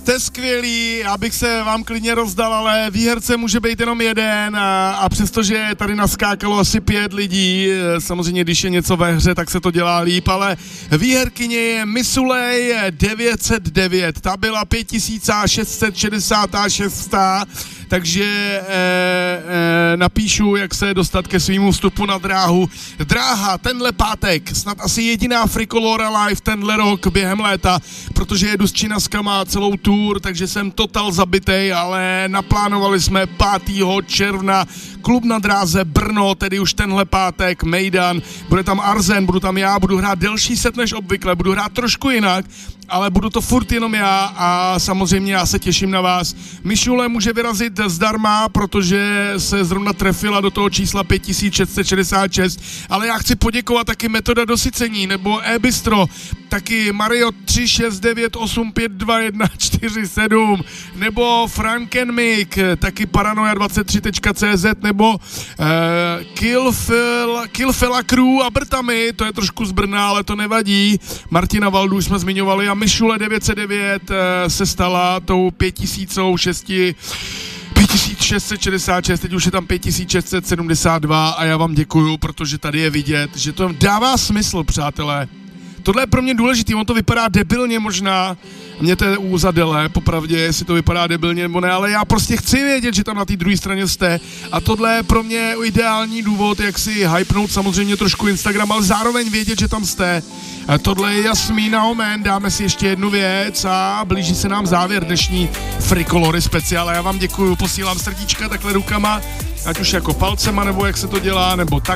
Jste skvělý, já bych se vám klidně rozdal, ale výherce může být jenom jeden a přestože tady naskákalo asi 5 lidí, samozřejmě když je něco ve hře, tak se to dělá líp, ale výherkyně je Missulej 909, ta byla 5666, takže napíšu, jak se dostat ke svýmu vstupu na dráhu. Dráha, tenhle pátek, snad asi jediná Frikolora live tenhle rok během léta, protože jedu s Činaskama celou tour, takže jsem total zabitej, ale naplánovali jsme 5. června klub na dráze Brno, tedy už tenhle pátek, Mejdan, bude tam Arzen, budu tam já, budu hrát delší set než obvykle, budu hrát trošku jinak, ale budu to furt jenom já a samozřejmě já se těším na vás. Mišule může vyrazit zdarma, protože se zrovna trefila do toho čísla 5666, ale já chci poděkovat taky Metoda dosycení, nebo e-bistro, taky Mario 369852147, nebo Frankenmik, taky Paranoia23.cz, nebo Killfella Crew a Brtami, to je trošku z Brna, ale to nevadí. Martina Valdu už jsme zmiňovali a Mišule 909 se stala tou 5666, teď už je tam 5672 a já vám děkuju, protože tady je vidět, že to dává smysl, přátelé. Tohle je pro mě důležitý, on to vypadá debilně možná, mě to je úzadele, popravdě, jestli to vypadá debilně nebo ne, ale já prostě chci vědět, že tam na té druhé straně jste a tohle je pro mě ideální důvod, jak si hypnout samozřejmě trošku Instagram, ale zároveň vědět, že tam jste. A tohle je Jasmína Omen, dáme si ještě jednu věc a blíží se nám závěr dnešní Frikolory speciál. Já vám děkuju, posílám srdíčka takhle rukama, ať už jako palcema, nebo jak se to dělá, nebo tak.